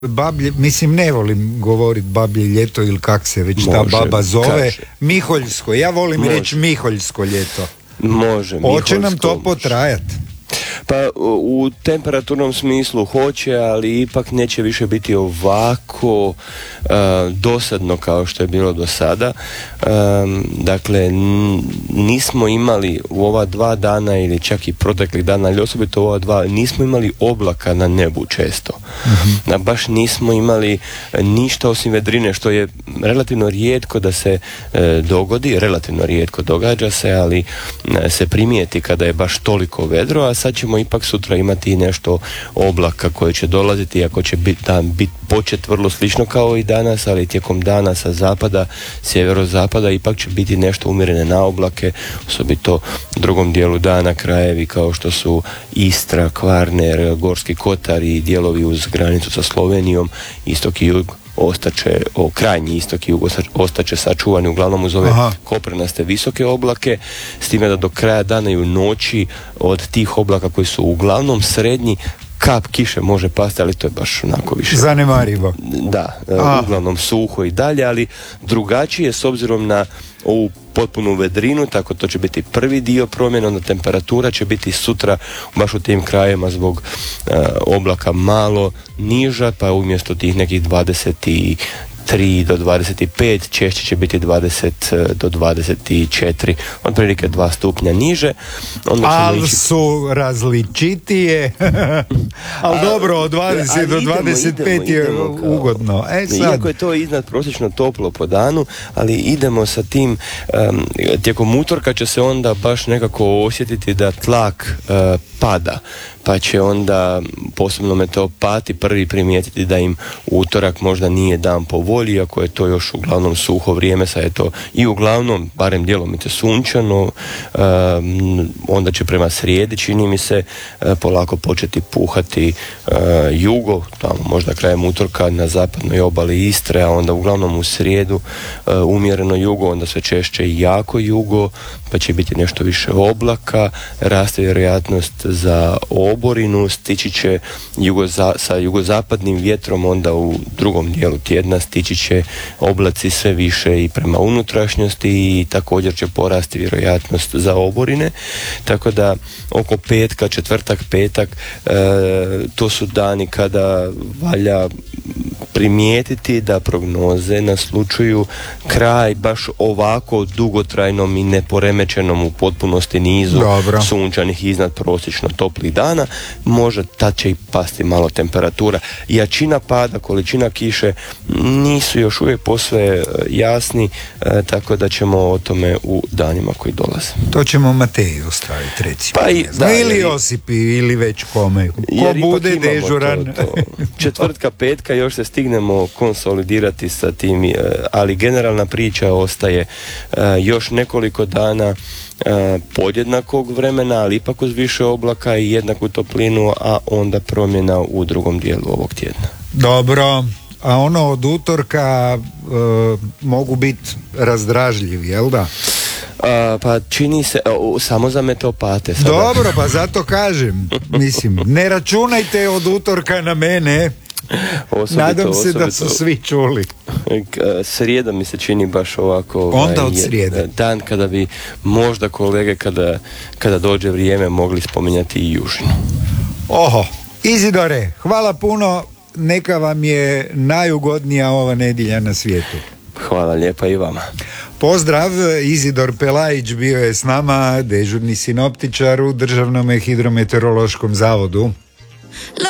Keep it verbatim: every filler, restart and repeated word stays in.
bablje, mislim ne volim govoriti bablje ljeto ili kak se već može, ta baba zove, kaže. Miholjsko, ja volim reći Miholjsko ljeto. Može, hoće nam to potrajati? Pa u temperaturnom smislu hoće, ali ipak neće više biti ovako uh, dosadno kao što je bilo do sada. Um, dakle, n- nismo imali u ova dva dana ili čak i proteklih dana, ali osobito ova dva, nismo imali oblaka na nebu često. Mm-hmm. Da baš nismo imali ništa osim vedrine, što je relativno rijetko da se uh, dogodi, relativno rijetko događa se, ali uh, se primijeti kada je baš toliko vedro, a sad ćemo ipak sutra imati nešto oblaka koje će dolaziti, iako će bit, dan bit počet vrlo slično kao i danas, ali tijekom dana sa zapada, sjeverozapada ipak će biti nešto umjerene na oblake, osobito u drugom dijelu dana krajevi kao što su Istra, Kvarner, Gorski Kotar i dijelovi uz granicu sa Slovenijom, istok i jug ostaće, o krajnji istok i jug ostaće sačuvani uglavnom uz ove Aha. koprenaste visoke oblake, s time da do kraja dana i u noći od tih oblaka koji su uglavnom srednji kap kiše može pasti, ali to je baš onako više zanemarivo. Da, A. uglavnom suho i dalje, ali drugačije s obzirom na ovu potpunu vedrinu, tako to će biti prvi dio promjena, onda temperatura će biti sutra baš u tim krajevima zbog uh, oblaka malo niža, pa umjesto tih nekih dvadeset tri do dvadeset pet, češće će biti dvadeset do dvadeset četiri, otprilike dva stupnja niže. Ali ići... su različitije, ali a, dobro, od dvadeset do idemo, dvadeset pet idemo, je idemo kao, ugodno. E, sad. Iako je to iznad prosječno toplo po danu, ali idemo sa tim, um, tijekom utorka će se onda baš nekako osjetiti da tlak uh, pada, pa će onda posebno meteopati prvi primijetiti da im utorak možda nije dan po volji, ako je to još uglavnom suho vrijeme, sad je to i uglavnom, barem djelomice sunčano, um, onda će prema srijedi, čini mi se, uh, polako početi puhati uh, jugo, tamo možda krajem utorka na zapadnoj obali Istre, a onda uglavnom u srijedu uh, umjereno jugo, onda sve češće i jako jugo, pa će biti nešto više oblaka, raste vjerojatnost za oborinu, stići će jugoza, sa jugozapadnim vjetrom, onda u drugom dijelu tjedna stići će oblaci sve više i prema unutrašnjosti i također će porasti vjerojatnost za oborine, tako da oko petka, četvrtak, petak, e, to su dani kada valja primijetiti da prognoze naslučuju kraj baš ovako dugotrajnom i neporemećenom u potpunosti nizu Dobro. sunčanih iznad prosječno toplih dana, može tad će i pasti malo temperatura. Jačina pada, količina kiše nisu još uvijek posve jasni, e, tako da ćemo o tome u danima koji dolaze. To ćemo Mateji ostaviti, recimo. Pa i, da, ili Josipi, ili već kome. Ko bude dežuran. To, to. Četvrtka, petka još se stignemo konsolidirati sa tim, ali generalna priča ostaje još nekoliko dana podjednakog vremena, ali ipak uz više oblaka i jednaku toplinu, a onda promjena u drugom dijelu ovog tjedna. Dobro, a ono od utorka e, mogu biti razdražljivi, jel da? A, pa čini se, o, samo za meteopate sada. Dobro, pa zato kažem, mislim, ne računajte od utorka na mene. Osobito, Nadam se osobito, da su svi čuli. Srijeda mi se čini baš ovako onda od srijede dan kada bi možda kolege kada, kada dođe vrijeme mogli spominjati i južinu. Oho, Izidore, hvala puno, neka vam je najugodnija ova nedjelja na svijetu. Hvala lijepa i vama. Pozdrav, Izidor Pelajić bio je s nama, dežurni sinoptičar u Državnom hidrometeorološkom zavodu.